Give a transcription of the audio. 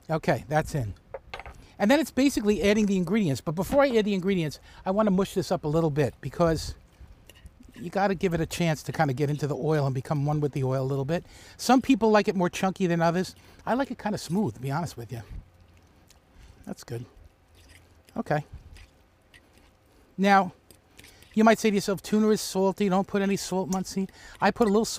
Okay, that's in. And then it's basically adding the ingredients. But before I add the ingredients, I want to mush this up a little bit because you got to give it a chance to kind of get into the oil and become one with the oil a little bit. Some people like it more chunky than others. I like it kind of smooth, to be honest with you. That's good. Okay. Now, you might say to yourself, tuna is salty. Don't put any salt, Muncie. I put a little salt.